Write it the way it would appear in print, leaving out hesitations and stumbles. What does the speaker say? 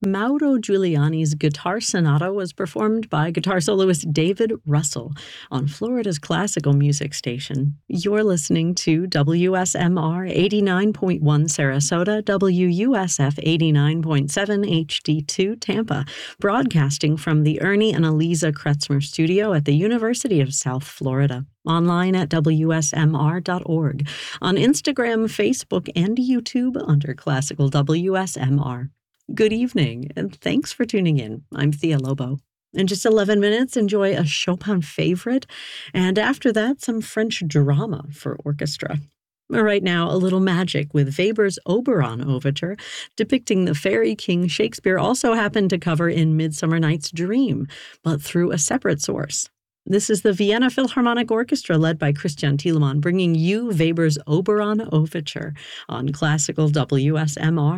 Mauro Giuliani's Guitar Sonata was performed by guitar soloist David Russell on Florida's classical music station. You're listening to WSMR 89.1 Sarasota, WUSF 89.7 HD2 Tampa, broadcasting from the Ernie and Eliza Kretzmer Studio at the University of South Florida. Online at WSMR.org, on Instagram, Facebook, and YouTube under Classical WSMR. Good evening, and thanks for tuning in. I'm Thea Lobo. In just 11 minutes, enjoy a Chopin favorite, and after that, some French drama for orchestra. Right now, a little magic with Weber's Oberon Overture, depicting the fairy king Shakespeare also happened to cover in Midsummer Night's Dream, but through a separate source. This is the Vienna Philharmonic Orchestra led by Christian Thielemann, bringing you Weber's Oberon Overture on Classical WSMR.